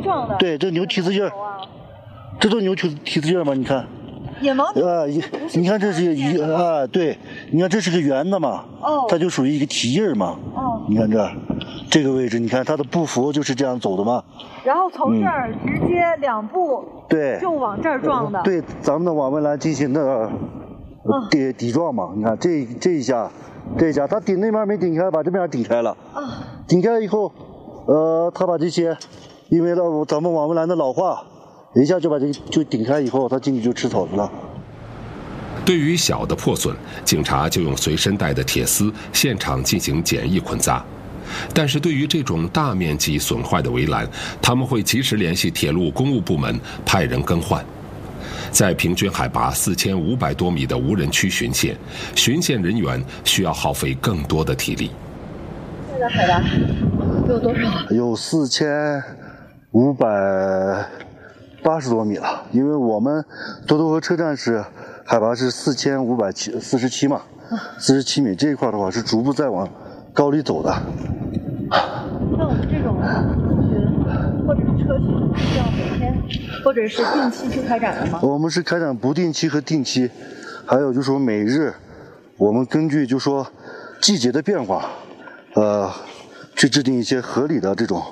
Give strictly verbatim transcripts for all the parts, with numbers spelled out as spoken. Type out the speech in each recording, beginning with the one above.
状的。 对，这牛蹄子印儿，这都牛蹄蹄子印儿吗？你看。 野猫啊，你看这是一啊，对，你看这是个圆的嘛， 哦， 它就属于一个蹄印嘛，哦，你看这这个位置，你看它的步幅就是这样走的嘛， 然后从这儿直接两步， 对， 就往这儿撞的， 对，咱们的网纹栏进行的抵抵撞嘛，你看这这一下，这一下它顶那边没顶开，把这边顶开了，啊，顶开以后，呃，它把这些，因为了咱们网纹栏的老化。一下就把这个就顶开以后，他进去就吃草去了。 对于小的破损，警察就用随身带的铁丝现场进行简易捆扎。但是对于这种大面积损坏的围栏，他们会及时联系铁路公务部门派人更换。在平均海拔四千五百多米的无人区巡线，巡线人员需要耗费更多的体力。 现在海拔有多少？ 有四千五百。八十多米了，因为我们沱头河车站是海拔是四千五百七四十七嘛，四十七米这一块的话是逐步在往高里走的。 像我们这种自巡或者是车巡，需要每天或者是定期去开展的吗？ 我们是开展不定期和定期，还有就是说每日，我们根据就说季节的变化，呃，去制定一些合理的这种。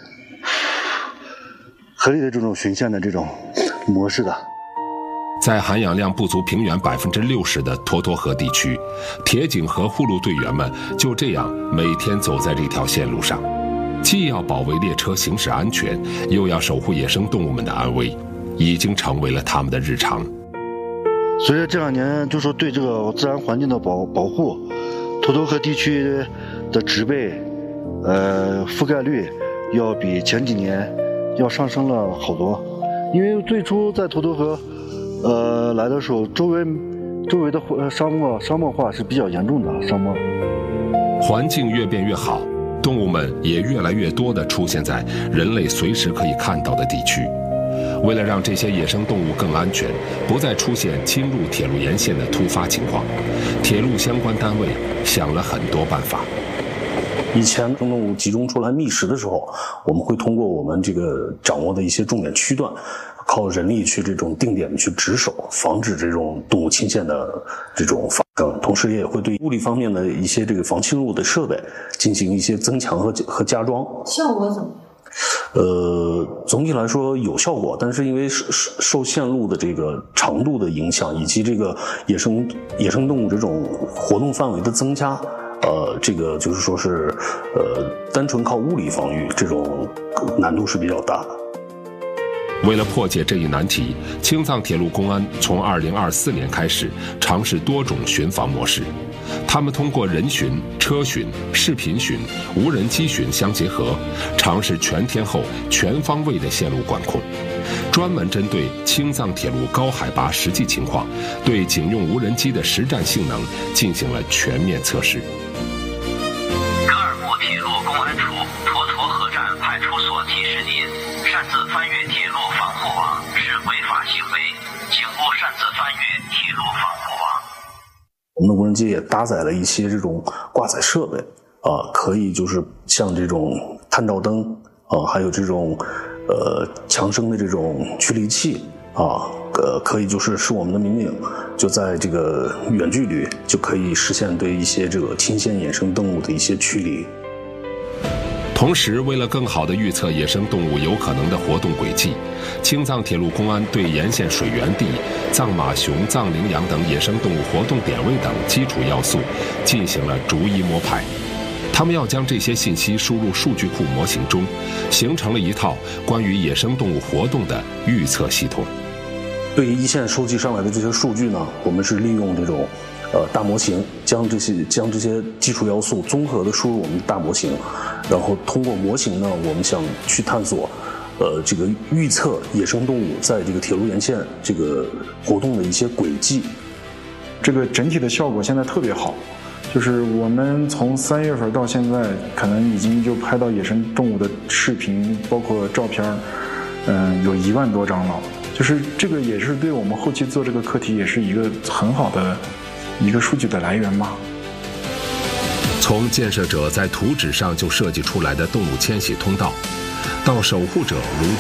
合理的这种巡线的这种模式的， 在含氧量不足平原百分之六十的沱沱河地区，铁警和护路队员们就这样每天走在这条线路上，既要保卫列车行驶安全，又要守护野生动物们的安危，已经成为了他们的日常。 随着这两年就说对这个自然环境的保保护，沱沱河地区的植被，呃，覆盖率要比前几年。要上升了好多，因为最初在沱沱河，呃来的时候，周围周围的沙漠沙漠化是比较严重的沙漠。 环境越变越好，动物们也越来越多地出现在人类随时可以看到的地区。为了让这些野生动物更安全，不再出现侵入铁路沿线的突发情况，铁路相关单位想了很多办法。 以前动物集中出来觅食的时候，我们会通过我们这个掌握的一些重点区段，靠人力去这种定点去值守，防止这种动物侵线的这种发生。同时也会对物理方面的一些这个防侵入的设备进行一些增强和和加装。 效果怎么样？ 呃，总体来说有效果，但是因为受受线路的这个长度的影响，以及这个野生野生动物这种活动范围的增加。呃，这个就是说是，呃，单纯靠物理防御这种难度是比较大的。 为了破解这一难题，青藏铁路公安从二零二四年开始尝试多种巡防模式。他们通过人巡、车巡、视频巡、无人机巡相结合，尝试全天候、全方位的线路管控。专门针对青藏铁路高海拔实际情况，对警用无人机的实战性能进行了全面测试。 科尔木铁路公安处沱沱河站派出所提示您：擅自翻越铁路防护网是违法行为，请勿擅自翻越铁路防护网。 我们的无人机也搭载了一些这种挂载设备啊、呃，可以就是像这种探照灯啊、呃，还有这种呃强声的这种驱离器啊，呃，可以就是使我们的民警就在这个远距离就可以实现对一些这个侵线野生动物的一些驱离。 同时，为了更好地预测野生动物有可能的活动轨迹，青藏铁路公安对沿线水源地、藏马熊、藏羚羊等野生动物活动点位等基础要素进行了逐一摸排。他们要将这些信息输入数据库模型中，形成了一套关于野生动物活动的预测系统。 对于一线收集上来的这些数据呢，我们是利用这种呃大模型，将这些将这些基础要素综合的输入我们的大模型，然后通过模型呢，我们想去探索呃这个预测野生动物在这个铁路沿线这个活动的一些轨迹。 这个整体的效果现在特别好，就是我们从三月份到现在，可能已经就拍到野生动物的视频，包括照片，嗯，有一万多张了。就是这个也是对我们后期做这个课题也是一个很好的一个数据的来源嘛。 从建设者在图纸上就设计出来的动物迁徙通道，到守护者如